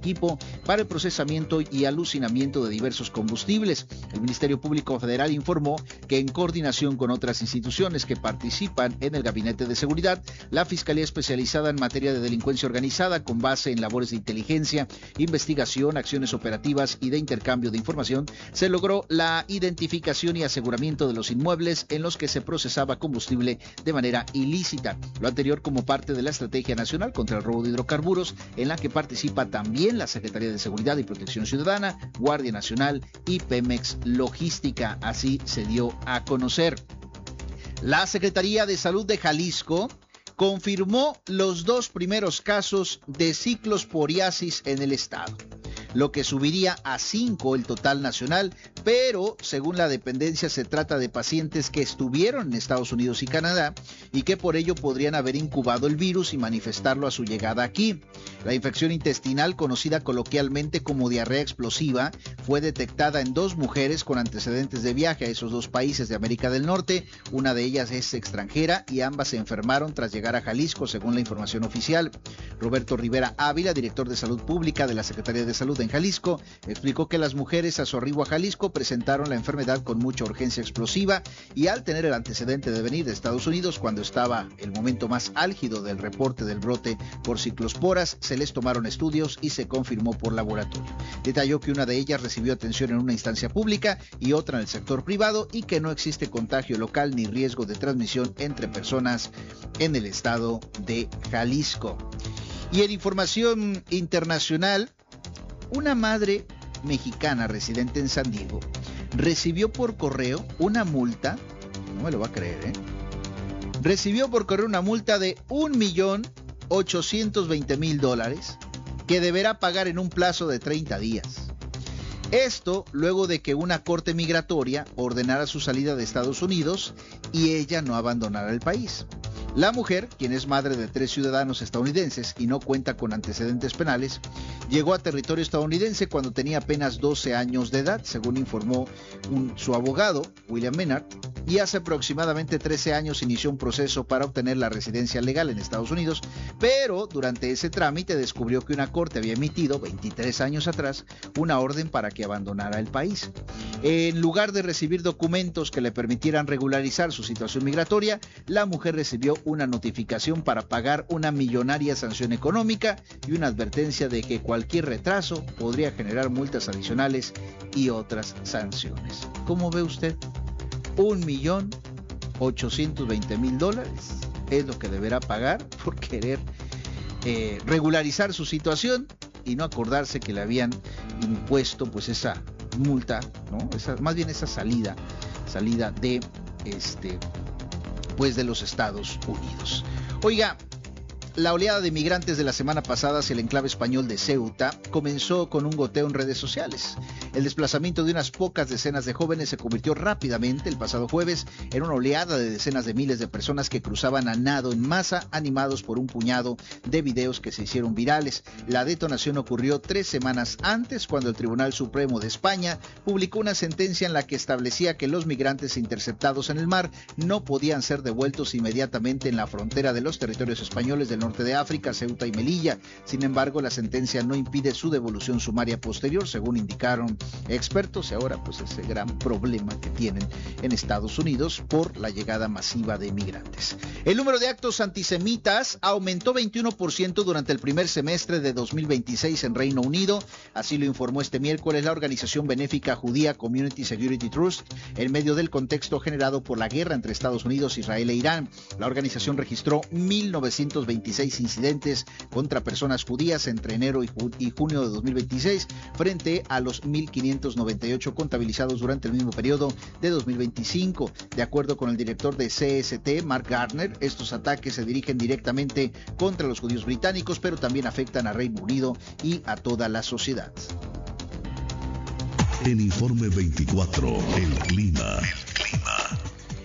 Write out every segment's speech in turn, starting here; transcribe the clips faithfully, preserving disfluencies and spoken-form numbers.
equipo para el procesamiento y alucinamiento de diversos combustibles. El Ministerio Público Federal informó que en coordinación con otras instituciones que participan en el Gabinete de Seguridad, la Fiscalía Especializada en Materia de Delincuencia Organizada, con base en labores de inteligencia, investigación, acciones operativas y de intercambio de información, se logró la identificación y aseguramiento de los inmuebles en los que se procesaba combustible de manera ilícita. Lo anterior como parte de la Estrategia Nacional contra el Robo de Hidrocarburos, en la que participa también la Secretaría de Seguridad y Protección Ciudadana, Guardia Nacional y Pemex Logística. Así se dio a conocer. La Secretaría de Salud de Jalisco confirmó los dos primeros casos de ciclosporiasis en el estado, lo que subiría a cinco el total nacional, pero según la dependencia se trata de pacientes que estuvieron en Estados Unidos y Canadá y que por ello podrían haber incubado el virus y manifestarlo a su llegada aquí. La infección intestinal, conocida coloquialmente como diarrea explosiva, fue detectada en dos mujeres con antecedentes de viaje a esos dos países de América del Norte. Una de ellas es extranjera y ambas se enfermaron tras llegar a Jalisco, según la información oficial. Roberto Rivera Ávila, director de Salud Pública de la Secretaría de Salud en Jalisco, explicó que las mujeres a su arribo a Jalisco presentaron la enfermedad con mucha urgencia explosiva y al tener el antecedente de venir de Estados Unidos cuando estaba el momento más álgido del reporte del brote por ciclosporas, se les tomaron estudios y se confirmó por laboratorio. Detalló que una de ellas recibió atención en una instancia pública y otra en el sector privado y que no existe contagio local ni riesgo de transmisión entre personas en el estado de Jalisco. Y en información internacional, una madre mexicana residente en San Diego recibió por correo una multa, no me lo va a creer, ¿eh? Recibió por correo una multa de un millón ochocientos veinte mil dólares que deberá pagar en un plazo de treinta días. Esto luego de que una corte migratoria ordenara su salida de Estados Unidos y ella no abandonara el país. La mujer, quien es madre de tres ciudadanos estadounidenses y no cuenta con antecedentes penales, llegó a territorio estadounidense cuando tenía apenas doce años de edad, según informó un, su abogado, William Menard, y hace aproximadamente trece años inició un proceso para obtener la residencia legal en Estados Unidos, pero durante ese trámite descubrió que una corte había emitido, veintitrés años atrás, una orden para que abandonara el país. En lugar de recibir documentos que le permitieran regularizar su situación migratoria, la mujer recibió una notificación para pagar una millonaria sanción económica y una advertencia de que cualquier retraso podría generar multas adicionales y otras sanciones. ¿Cómo ve usted? Un millón ochocientos veinte mil dólares es lo que deberá pagar por querer eh, regularizar su situación y no acordarse que le habían impuesto pues esa multa, ¿no? Esa, más bien esa salida, salida de este pues de los Estados Unidos. Oiga, la oleada de migrantes de la semana pasada hacia el enclave español de Ceuta comenzó con un goteo en redes sociales. El desplazamiento de unas pocas decenas de jóvenes se convirtió rápidamente el pasado jueves en una oleada de decenas de miles de personas que cruzaban a nado en masa, animados por un puñado de videos que se hicieron virales. La detonación ocurrió tres semanas antes, cuando el Tribunal Supremo de España publicó una sentencia en la que establecía que los migrantes interceptados en el mar no podían ser devueltos inmediatamente en la frontera de los territorios españoles del norte de África, Ceuta y Melilla. Sin embargo, la sentencia no impide su devolución sumaria posterior, según indicaron expertos, y ahora pues ese gran problema que tienen en Estados Unidos por la llegada masiva de migrantes. El número de actos antisemitas aumentó veintiuno por ciento durante el primer semestre de dos mil veintiséis en Reino Unido, así lo informó este miércoles la organización benéfica judía Community Security Trust, en medio del contexto generado por la guerra entre Estados Unidos, Israel e Irán. La organización registró mil novecientos veintiséis incidentes contra personas judías entre enero y, ju- y junio de dos mil veintiséis, frente a los mil quinientos noventa y ocho contabilizados durante el mismo periodo de dos mil veinticinco. De acuerdo con el director de C S T, Mark Gardner, estos ataques se dirigen directamente contra los judíos británicos, pero también afectan a Reino Unido y a toda la sociedad. En Informe veinticuatro, el clima. El clima.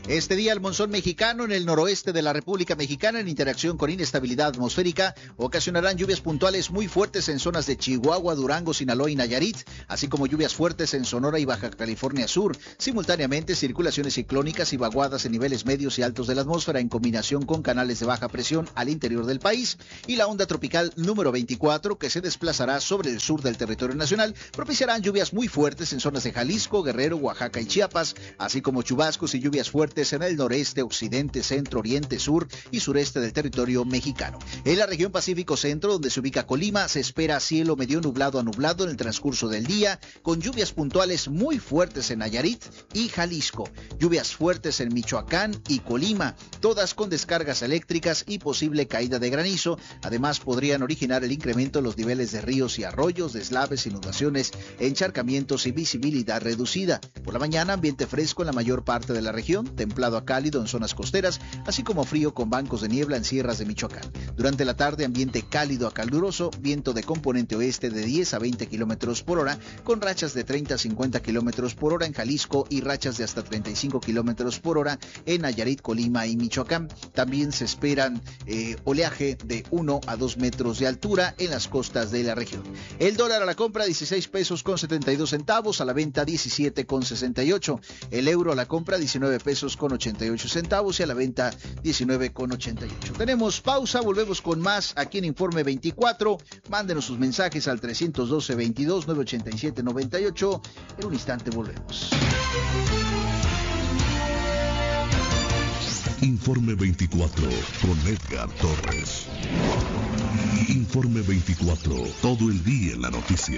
Este día el monzón mexicano en el noroeste de la República Mexicana, en interacción con inestabilidad atmosférica, ocasionarán lluvias puntuales muy fuertes en zonas de Chihuahua, Durango, Sinaloa y Nayarit, así como lluvias fuertes en Sonora y Baja California Sur. Simultáneamente, circulaciones ciclónicas y vaguadas en niveles medios y altos de la atmósfera en combinación con canales de baja presión al interior del país, y la onda tropical número veinticuatro, que se desplazará sobre el sur del territorio nacional, propiciarán lluvias muy fuertes en zonas de Jalisco, Guerrero, Oaxaca y Chiapas, así como chubascos y lluvias fuertes en el noreste, occidente, centro, oriente, sur y sureste del territorio mexicano. En la región Pacífico Centro, donde se ubica Colima, se espera cielo medio nublado a nublado en el transcurso del día, con lluvias puntuales muy fuertes en Nayarit y Jalisco, lluvias fuertes en Michoacán y Colima, todas con descargas eléctricas y posible caída de granizo. Además, podrían originar el incremento de los niveles de ríos y arroyos, deslaves, inundaciones, encharcamientos y visibilidad reducida. Por la mañana, ambiente fresco en la mayor parte de la región, templado a cálido en zonas costeras, así como frío con bancos de niebla en sierras de Michoacán. Durante la tarde, ambiente cálido a caluroso, viento de componente oeste de diez a veinte kilómetros por hora, con rachas de treinta a cincuenta kilómetros por hora en Jalisco y rachas de hasta treinta y cinco kilómetros por hora en Nayarit, Colima y Michoacán. También se esperan eh, oleaje de uno a dos metros de altura en las costas de la región. El dólar a la compra dieciséis pesos con setenta y dos centavos, a la venta diecisiete con sesenta y ocho. El euro a la compra diecinueve pesos con ochenta y ocho centavos y a la venta diecinueve con ochenta y ocho. Tenemos pausa, volvemos con más aquí en Informe veinticuatro. Mándenos sus mensajes al trescientos doce, veintidós, novecientos ochenta y siete, noventa y ocho. En un instante volvemos. Informe veinticuatro con Edgar Torres. Informe veinticuatro, todo el día en la noticia.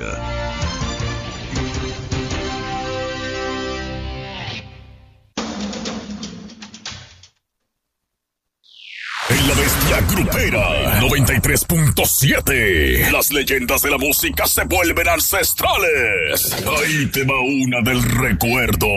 En la Bestia Grupera noventa y tres punto siete, las leyendas de la música se vuelven ancestrales. Ahí te va una del recuerdo.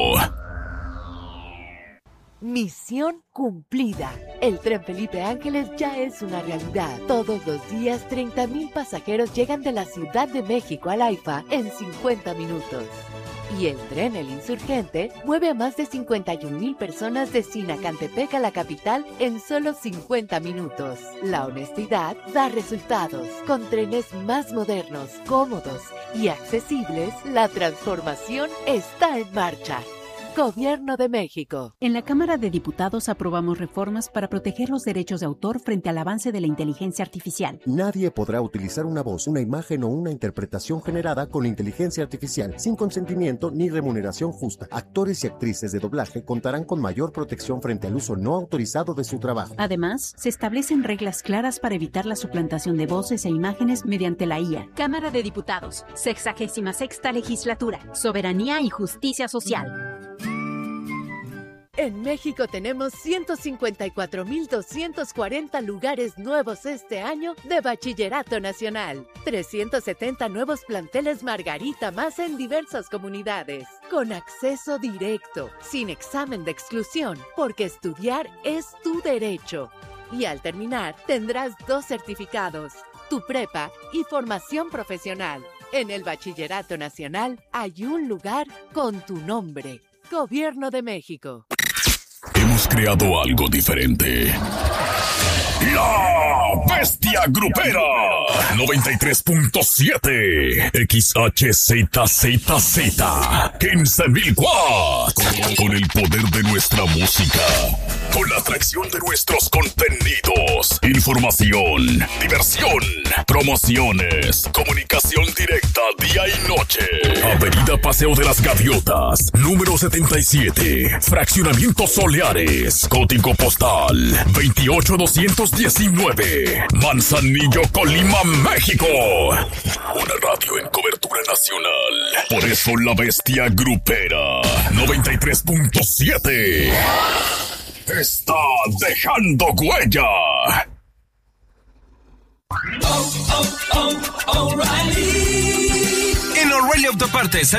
Misión cumplida. El tren Felipe Ángeles ya es una realidad. Todos los días treinta mil pasajeros llegan de la Ciudad de México al AIFA en cincuenta minutos. Y el tren El Insurgente mueve a más de cincuenta y un mil personas de Sinacantepec a la capital en solo cincuenta minutos. La honestidad da resultados. Con trenes más modernos, cómodos y accesibles, la transformación está en marcha. Gobierno de México. En la Cámara de Diputados aprobamos reformas para proteger los derechos de autor frente al avance de la inteligencia artificial. Nadie podrá utilizar una voz, una imagen o una interpretación generada con inteligencia artificial sin consentimiento ni remuneración justa. Actores y actrices de doblaje contarán con mayor protección frente al uso no autorizado de su trabajo. Además, se establecen reglas claras para evitar la suplantación de voces e imágenes mediante la I A. Cámara de Diputados, sexagésima sexta legislatura, soberanía y justicia social. En México tenemos ciento cincuenta y cuatro mil doscientos cuarenta lugares nuevos este año de Bachillerato Nacional. trescientos setenta nuevos planteles Margarita más en diversas comunidades. Con acceso directo, sin examen de exclusión, porque estudiar es tu derecho. Y al terminar, tendrás dos certificados, tu prepa y formación profesional. En el Bachillerato Nacional hay un lugar con tu nombre. Gobierno de México. Hemos creado algo diferente. La Bestia Grupera noventa y tres punto siete X H Z Z Z quince mil watts. Con el poder de nuestra música, con la atracción de nuestros contenidos, información, diversión, promociones, comunicación directa día y noche. Avenida Paseo de las Gaviotas, número setenta y siete, Fraccionamiento Soleares, código postal veintiocho doscientos diecinueve, Manzanillo, Colima, México. Una radio en cobertura nacional. Por eso la Bestia Grupera noventa y tres punto siete está dejando huella. Oh, oh, oh, O'Reilly. En O'Reilly Autopartes